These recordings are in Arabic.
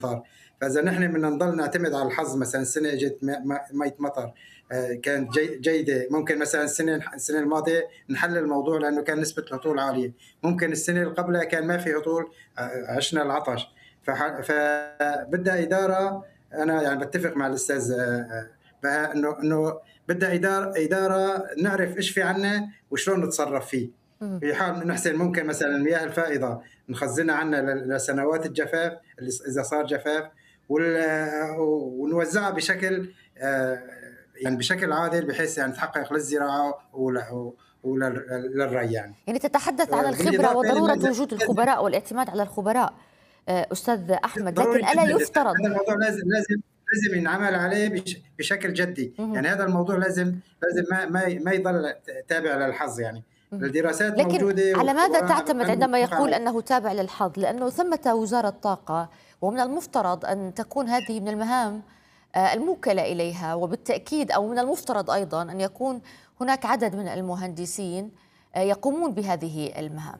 فإذا نحن بدنا نضل نعتمد على الحظ، مثلا السنة اجت مية مطر كانت جيدة، ممكن مثلا السنة الماضية نحل الموضوع لأنه كان نسبة الهطول عالية، ممكن السنة اللي قبلها كان ما في هطول عشنا العطش. فبدها إدارة. أنا يعني بتفق مع الأستاذ بها إنه بدها إدارة نعرف إيش في عنا وشلون نتصرف فيه. في حال نحسن ممكن مثلا المياه الفائضة نخزنها عنا لسنوات الجفاف إذا صار جفاف، ونوزعها بشكل يعني بشكل عادل بحيث يعني تحقق للزراعة وللري. يعني تتحدث عن الخبرة وضرورة وجود الخبراء والاعتماد على الخبراء أستاذ أحمد، لكن ألا يفترض هذا الموضوع لازم ينعمل عليه بشكل جدي. يعني هذا الموضوع لازم ما يضل تابع للحظ. يعني الدراسات لكن موجودة. على ماذا تعتمد عندما يقول أنه تابع للحظ؟ لأنه ثمة وزارة الطاقة، ومن المفترض أن تكون هذه من المهام الموكلة إليها، وبالتأكيد أو من المفترض أيضا أن يكون هناك عدد من المهندسين يقومون بهذه المهام.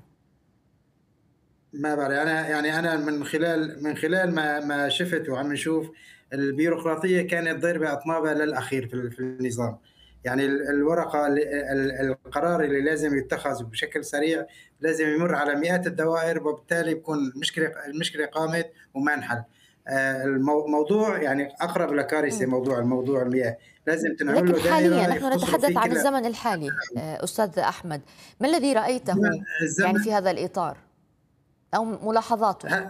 ما بعرف أنا من خلال ما شفت وعم نشوف البيروقراطية كانت ضاربة أطنابها للأخير في النظام. يعني الورقة القرار اللي لازم يتخذ بشكل سريع لازم يمر على مئات الدوائر، وبالتالي بكون المشكلة قامت وما انحل. الموضوع يعني أقرب لكارثة. موضوع المياه لازم تنعمل له لكن دائرة حاليا نحن نتحدث عن الزمن الحالي. أستاذ أحمد، ما الذي رأيته يعني في هذا الإطار أو ملاحظاته؟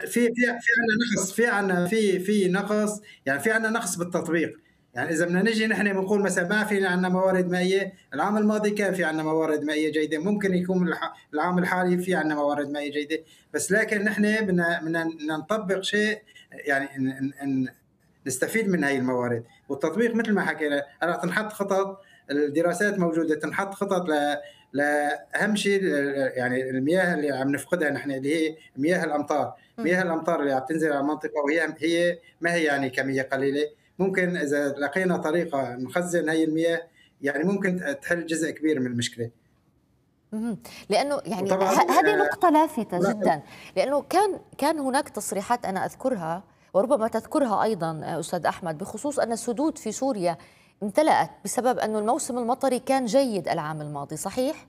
في نقص. يعني في عندنا نقص بالتطبيق. يعني إذا بدنا نجي نحن بنقول مثلا ما في عندنا موارد مائية، العام الماضي كان في عندنا موارد مائية جيدة، ممكن يكون العام الحالي في عندنا موارد مائية جيدة، بس لكن نحن بدنا نطبق شيء يعني نستفيد من هاي الموارد. والتطبيق مثل ما حكينا هلا تنحط خطط، الدراسات موجودة، تنحط خطط لأهم شيء يعني المياه اللي عم نفقدها نحن اللي هي مياه الأمطار. مياه الأمطار اللي عم تنزل على المنطقة وهي ما هي يعني كمية قليلة، ممكن إذا لقينا طريقة نخزن هاي المياه يعني ممكن تحل جزء كبير من المشكلة. لأنه يعني هذه نقطة لافتة جدا، لأنه كان هناك تصريحات أنا أذكرها وربما تذكرها أيضا أستاذ أحمد بخصوص أن السدود في سوريا امتلأت بسبب أن الموسم المطري كان جيد العام الماضي، صحيح؟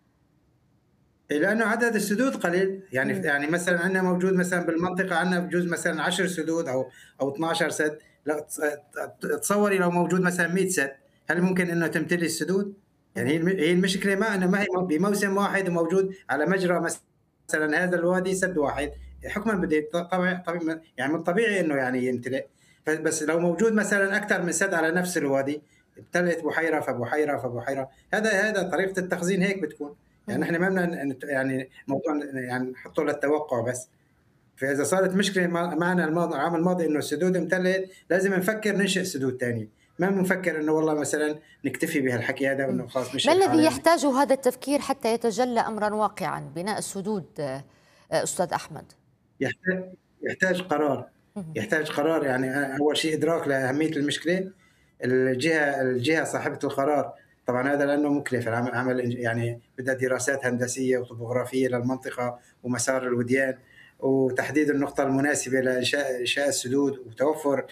لأنه عدد السدود قليل. يعني مثلا عندنا موجود مثلا بالمنطقة عندنا بجوز مثلا 10 سدود أو 12 سد. لا تصوري لو موجود مثلا 100 سد، هل ممكن إنه تمتلي السدود؟ يعني هي المشكلة ما هي بموسم واحد وموجود على مجرى مثلا هذا الوادي سد واحد، حكما بده طبعا يعني من الطبيعي إنه يعني يمتلئ. بس لو موجود مثلا أكثر من سد على نفس الوادي، امتلئت بحيرة فبحيرة فبحيرة، هذا طريقة التخزين هيك بتكون. يعني احنا ما بدنا يعني موضوع يعني نحطه للتوقع بس. فاذا صارت مشكله معنا العام الماضي انه السدود امتلت، لازم نفكر ننشئ سدود ثانيه، ما بنفكر انه والله مثلا نكتفي بهالحكي هذا وانه خلاص مش ما الذي يحتاجه هذا التفكير حتى يتجلى امرا واقعا بناء السدود استاذ احمد؟ يحتاج قرار. يعني اول شيء ادراك لاهميه المشكله. الجهه صاحبه القرار طبعا هذا لانه مكلف العمل، يعني بدها دراسات هندسيه وطبوغرافيه للمنطقه ومسار الوديان وتحديد النقطة المناسبة لإنشاء السدود وتوفر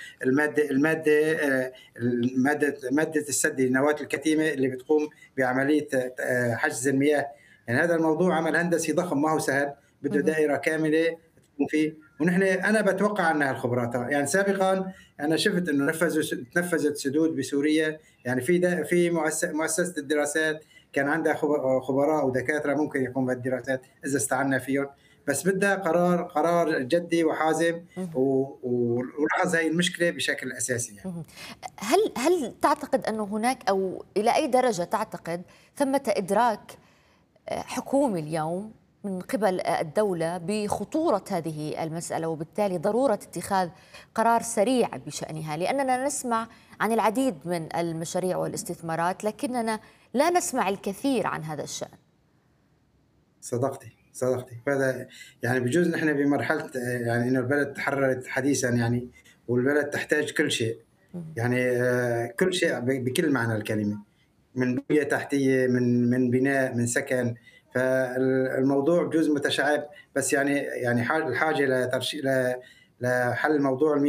مادة السد النواة الكتيمة اللي بتقوم بعملية حجز المياه. يعني هذا الموضوع عمل هندسي ضخم، ما هو سهل، بده دائرة كاملة تقوم فيه. ونحن أنا بتوقع عنها الخبرات. يعني سابقا أنا شفت إنه نفذت سدود بسوريا، يعني في مؤسسة الدراسات كان عندها خبراء ودكاترة ممكن يقوم بالدراسات إذا استعنا فيهم، بس بدها قرار جدي وحازم ولحظ هاي المشكلة بشكل أساسي. يعني. هل تعتقد أنه هناك أو إلى أي درجة تعتقد ثمة إدراك حكومي اليوم من قبل الدولة بخطورة هذه المسألة وبالتالي ضرورة اتخاذ قرار سريع بشأنها؟ لأننا نسمع عن العديد من المشاريع والاستثمارات لكننا لا نسمع الكثير عن هذا الشأن. صدقتي. فهذا يعني بجوز نحن بمرحلة يعني إنه البلد تحررت حديثا، يعني والبلد تحتاج كل شيء، يعني كل شيء بكل معنى الكلمة، من بنية تحتية، من بناء، من سكن. فالموضوع بجوز متشعب، بس يعني الحاجة لحل موضوع